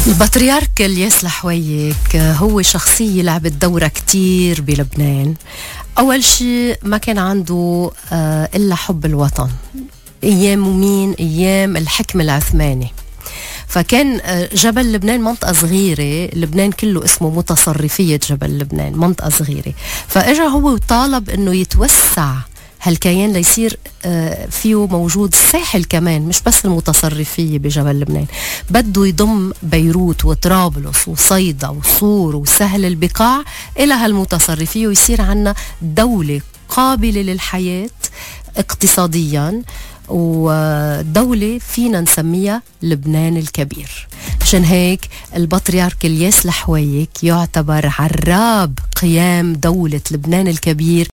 البطريرك الياس الحويك هو شخصية لعبت دورة كتير بلبنان. أول شيء ما كان عنده إلا حب الوطن، أيام مين؟ أيام الحكم العثماني. فكان جبل لبنان منطقة صغيرة، لبنان كله اسمه متصرفية جبل لبنان، منطقة صغيرة. فإجا هو وطالب إنه يتوسع هالكيان ليصير فيه موجود الساحل كمان، مش بس المتصرفية بجبل لبنان. بده يضم بيروت وطرابلس وصيدا وصور وسهل البقاع إلى هالمتصرفية، ويصير عنا دولة قابلة للحياة اقتصاديا، ودولة فينا نسميها لبنان الكبير. عشان هيك البطريرك الياس الحويك يعتبر عراب قيام دولة لبنان الكبير